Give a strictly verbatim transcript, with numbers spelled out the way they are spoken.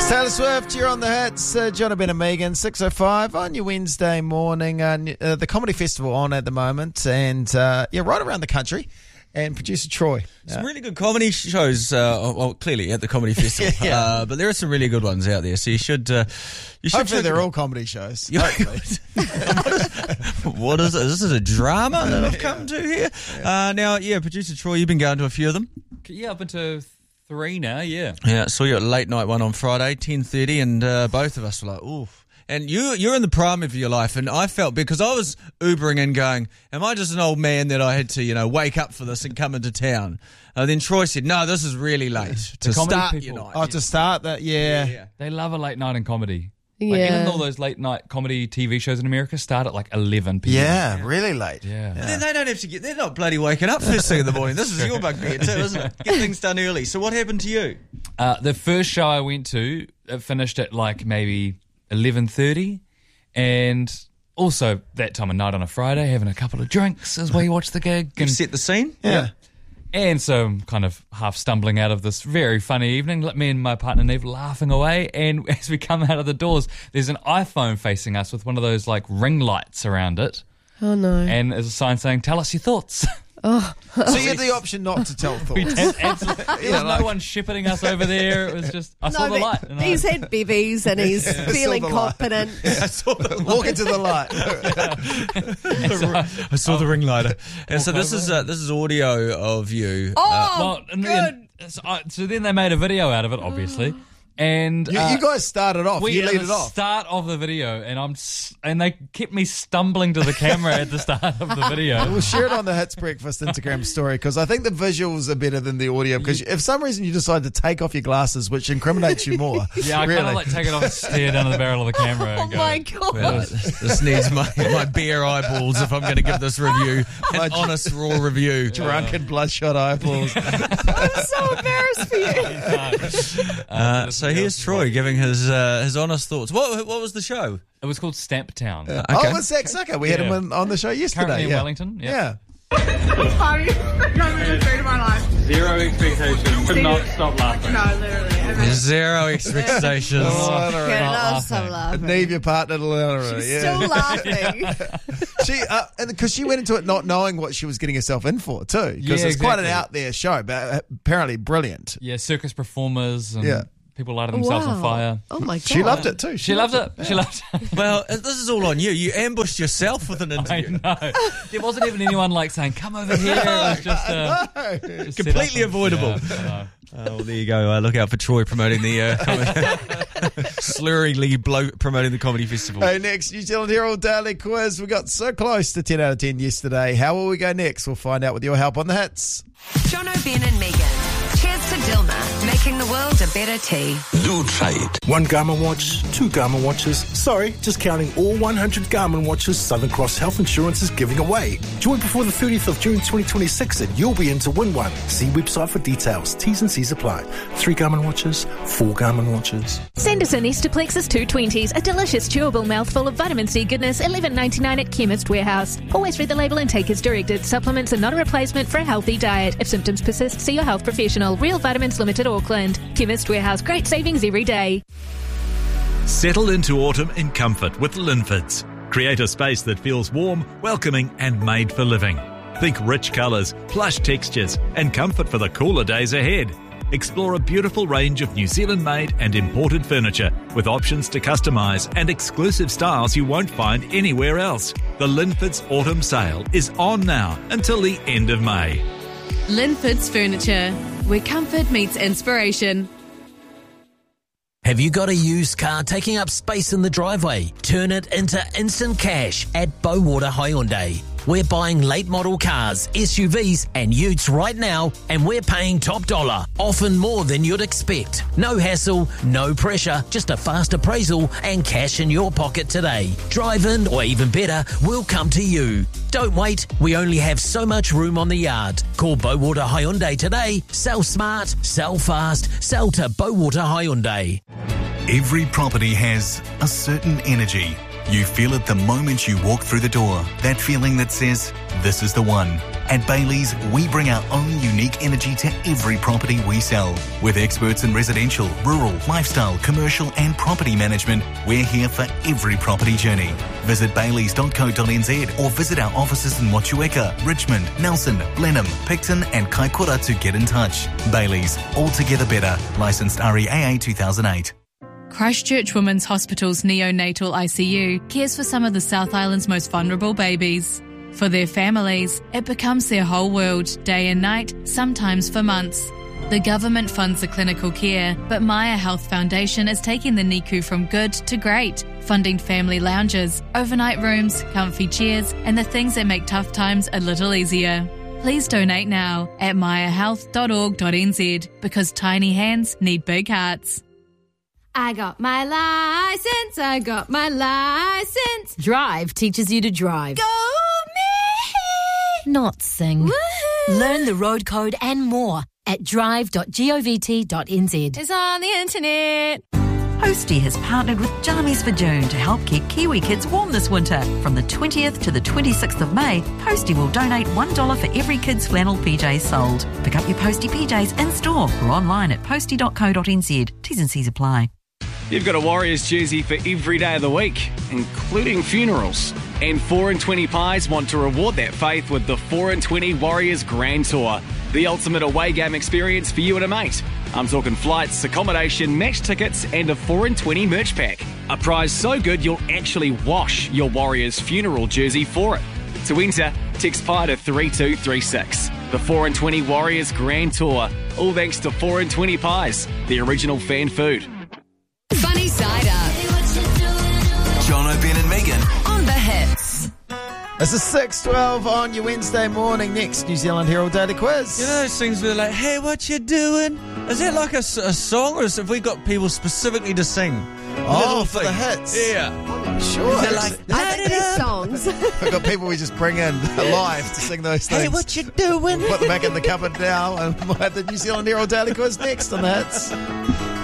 Taylor Swift, you're on the hits. Uh, John Ben and Megan, six oh five on your Wednesday morning. Uh, uh, the Comedy Festival on at the moment, and uh, yeah, right around the country. And producer Troy. Some uh, really good comedy shows, uh, well, clearly at the Comedy Festival, yeah. uh, but there are some really good ones out there, so you should... Uh, you should Hopefully they're all comedy shows. Hopefully. what, is, what is it? This is a drama that I've come to here. Yeah. Uh, now, yeah, producer Troy, you've been going to a few of them. Yeah, I've been to three now, yeah. Yeah, saw you at late night one on Friday, ten thirty, and uh, both of us were like, ooh. And you, you're in the prime of your life, and I felt, because I was Ubering and going, am I just an old man that I had to, you know, wake up for this and come into town? Uh, then Troy said, no, this is really late to start people, your night. Oh, to start that, yeah. yeah. They love a late night in comedy. Yeah. Like, even though those late night comedy T V shows in America start at like eleven p.m. Yeah, yeah. really late. Yeah. yeah. But then they don't have to get, they're not bloody waking up first thing in the morning. This is your bugbear too, isn't it? Get things done early. So what happened to you? Uh, the first show I went to, it finished at like maybe eleven thirty. And also that time of night on a Friday, having a couple of drinks is where you watch the gig. You And set the scene? Yeah. yeah. And so I'm kind of half stumbling out of this very funny evening, me and my partner Neve laughing away. And as we come out of the doors, there's an iPhone facing us with one of those like ring lights around it. Oh, no. And there's a sign saying, tell us your thoughts. Oh. So you had the option not to tell thoughts. We had absolutely, there Yeah, was like- no one shepherding us over there. It was just, I saw No, the but light. And I- he's had bevies and he's Yeah, feeling saw the light. confident. I saw the Walk into the light. I saw the ring lighter. And so this is uh, this is audio of you. Oh, uh, well, and good. then, so, I, so then they made a video out of it, obviously. And You, uh, you guys started off. we You at lead the it off. start of the video, and I'm s- and they kept me stumbling to the camera at the start of the video. We'll share it on the Hits Breakfast Instagram story because I think the visuals are better than the audio. Because if for some reason you decide to take off your glasses, which incriminates you more. Yeah, I really. kind of like take it off and stare down at the barrel of the camera. Oh, and go, my God. well, this, this needs my, my bare eyeballs if I'm going to give this review an honest, raw review. Drunken, bloodshot eyeballs. I'm so embarrassed for you. Uh, so here's Troy giving his uh, his honest thoughts. What what was the show? It was called Stamp Town. Okay. Oh, with Zach Zucker. We had Yeah. him on, on the show yesterday. Currently in yeah. Wellington. Yeah. Yeah. Funniest thing I've ever seen in my life. Zero expectations. Could not stop laughing. No, literally. And then- Zero expectations. Okay, no, laughing. stop laughing. Neve, your partner, literally. She's yeah. still laughing. She uh, and because she went into it not knowing what she was getting herself in for too, because Yeah, it's quite an exactly. out there show, but apparently brilliant. Yeah, circus performers and Yeah. people lighting themselves Wow. on fire. Oh, my God. She loved it too. She loved it. She loved it. Well, this is all on you. You ambushed yourself with an I interview. know. There wasn't even anyone like saying, come over here. It was just, uh, just set Completely up and- avoidable. Yeah, I know. Oh, well, there you go. Uh, look out for Troy promoting the uh, comedy- slurringly blow- promoting the comedy festival. Hey, next New Zealand Herald Daily Quiz. We got so close to ten out of ten yesterday. How will we go next? We'll find out with your help on the hits. John O'Ben and Megan. Cheers to Dilma, making the world a better tea. Do try it. One Garmin watch, two Garmin watches. Sorry, just counting all one hundred Garmin watches Southern Cross Health Insurance is giving away. Join before the thirtieth of June twenty twenty-six and you'll be in to win one. See website for details. T's and C's apply. Three Garmin watches, four Garmin watches. Sanderson Estaplexus two twenties, a delicious chewable mouthful of vitamin C goodness, eleven ninety-nine at Chemist Warehouse. Always read the label and take as directed. Supplements are not a replacement for a healthy diet. If symptoms persist, see your health professional. Real Vitamins Limited, Auckland. Chemist Warehouse, great savings every day. Settle into autumn in comfort with Linfords. Create a space that feels warm, welcoming and made for living. Think rich colours, plush textures and comfort for the cooler days ahead. Explore a beautiful range of New Zealand-made and imported furniture with options to customise and exclusive styles you won't find anywhere else. The Linfords Autumn Sale is on now until the end of May. Linford's Furniture, where comfort meets inspiration. Have you got a used car taking up space in the driveway? Turn it into instant cash at Bowater Hyundai. We're buying late model cars, S U Vs and utes right now, and we're paying top dollar, often more than you'd expect. No hassle, no pressure, just a fast appraisal and cash in your pocket today. Drive in, or even better, we'll come to you. Don't wait, we only have so much room on the yard. Call Bowater Hyundai today. Sell smart, sell fast, sell to Bowater Hyundai. Every property has a certain energy. You feel it the moment you walk through the door. That feeling that says, this is the one. At Bailey's, we bring our own unique energy to every property we sell. With experts in residential, rural, lifestyle, commercial and property management, we're here for every property journey. Visit baileys dot co dot n z or visit our offices in Motueka, Richmond, Nelson, Blenheim, Picton and Kaikoura to get in touch. Bailey's, altogether better. Licensed R E A A two thousand eight. Christchurch Women's Hospital's neonatal I C U cares for some of the South Island's most vulnerable babies. For their families, it becomes their whole world, day and night, sometimes for months. The government funds the clinical care, but Maya Health Foundation is taking the N I C U from good to great, funding family lounges, overnight rooms, comfy chairs, and the things that make tough times a little easier. Please donate now at maya health dot org dot n z because tiny hands need big hearts. I got my license, I got my license. Drive teaches you to drive. Go me! Not sing. Woo-hoo. Learn the road code and more at drive dot govt dot n z. It's on the internet. Posty has partnered with Jammies for June to help keep Kiwi kids warm this winter. From the twentieth to the twenty-sixth of May, Posty will donate one dollar for every kid's flannel P Js sold. Pick up your Posty P Js in store or online at posty dot co dot n z. T's and C's apply. You've got a Warriors jersey for every day of the week, including funerals. And four and twenty Pies want to reward that faith with the four and twenty Warriors Grand Tour, the ultimate away game experience for you and a mate. I'm talking flights, accommodation, match tickets, and a four and twenty merch pack. A prize so good you'll actually wash your Warriors funeral jersey for it. To enter, text Pie to three two three six. The four and twenty Warriors Grand Tour, all thanks to four and twenty Pies, the original fan food. Funny Side Up. John O'Ben and Megan On the hits. It's a six twelve on your Wednesday morning. Next, New Zealand Herald Daily Quiz. You know those things where they're like, hey, what you doing? Is that like a, s- a song, or have we got people specifically to sing? Oh, Little for the thing. hits. Yeah. Sure. Is it like, I think these songs. We've got people we just bring in live to sing those things. hey, what you doing? Put them back in the cupboard now, and we'll have the New Zealand Herald Daily Quiz next on the hits.